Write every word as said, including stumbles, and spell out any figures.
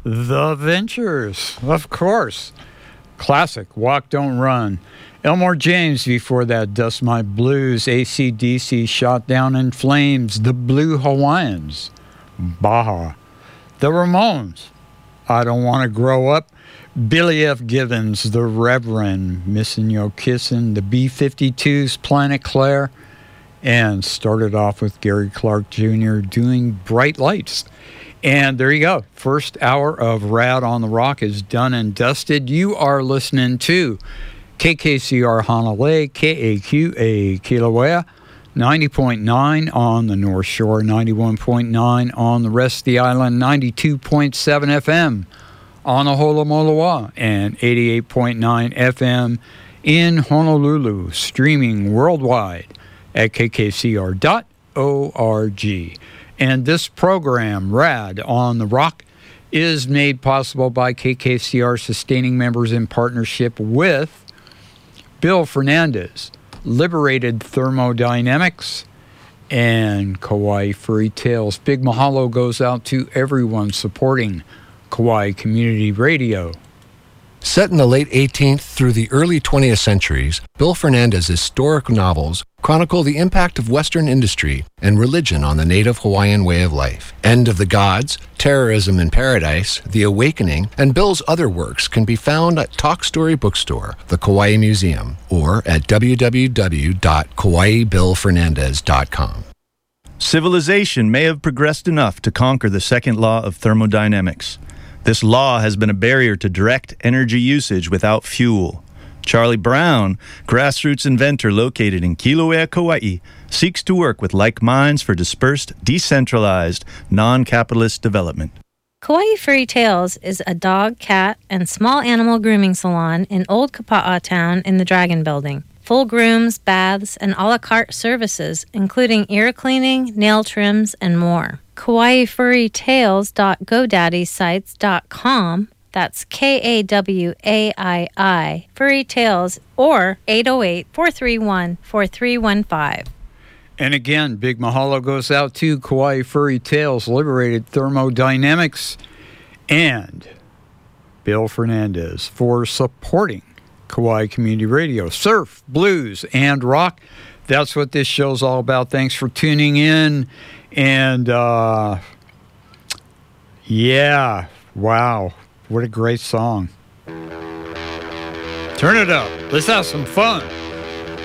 The Ventures, of course. Classic, Walk, Don't Run. Elmore James before that, Dust My Blues. A C D C, Shot Down in Flames. The Blue Hawaiians, Baja. The Ramones, I Don't Want to Grow Up. Billy F. Gibbons, The Reverend, Missin' Yo Kissin'. The B fifty-twos, Planet Claire. And started off with Gary Clark Junior doing Bright Lights. And there you go. First hour of Rad on the Rock is done and dusted. You are listening to K K C R Honolulu, K A Q A Kilauea, ninety point nine on the North Shore, ninety-one point nine on the rest of the island, ninety-two point seven F M on Aholomoloa, and eighty-eight point nine F M in Honolulu, streaming worldwide at k k c r dot org. And this program, Rad on the Rock, is made possible by K K C R sustaining members in partnership with Bill Fernandez, Liberated Thermodynamics, and Kauai Furry Tales. Big mahalo goes out to everyone supporting Kauai Community Radio. Set in the late eighteenth through the early twentieth centuries, Bill Fernandez's historic novels chronicle the impact of Western industry and religion on the native Hawaiian way of life. End of the Gods, Terrorism in Paradise, The Awakening, and Bill's other works can be found at Talk Story Bookstore, the Kauai Museum, or at w w w dot kauai bill fernandez dot com. Civilization may have progressed enough to conquer the second law of thermodynamics. This law has been a barrier to direct energy usage without fuel. Charlie Brown, grassroots inventor located in Kilauea, Kauai, seeks to work with like minds for dispersed, decentralized, non-capitalist development. Kauai Furry Tales is a dog, cat, and small animal grooming salon in Old Kapa'a Town in the Dragon Building. Full grooms, baths, and a la carte services, including ear cleaning, nail trims, and more. Kauai Furry Tales dot godaddy sites dot com. That's K A W A I I, Furry Tales, or eight oh eight, four three one, four three one five. And again, big mahalo goes out to Kauai Furry Tales, Liberated Thermodynamics, and Bill Fernandez for supporting Kauai Community Radio. Surf, blues, and rock. That's what this show's all about. Thanks for tuning in. And, uh, yeah, wow. What a great song. Turn it up. Let's have some fun.